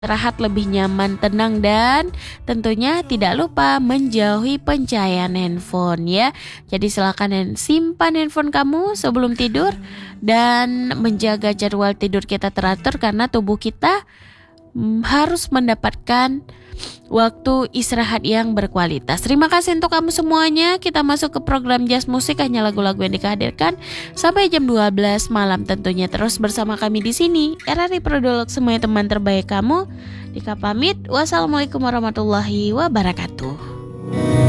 istirahat lebih nyaman, tenang, dan tentunya tidak lupa menjauhi pencahayaan handphone ya. Jadi silakan simpan handphone kamu sebelum tidur dan menjaga jadwal tidur kita teratur karena tubuh kita harus mendapatkan waktu istirahat yang berkualitas. Terima kasih untuk kamu semuanya. Kita masuk ke program Jazz Musik, hanya lagu-lagu yang dihadirkan sampai jam 12 malam tentunya. Terus bersama kami di sini. RRI Produlog, semuanya teman terbaik kamu. Dika pamit. Wassalamualaikum warahmatullahi wabarakatuh.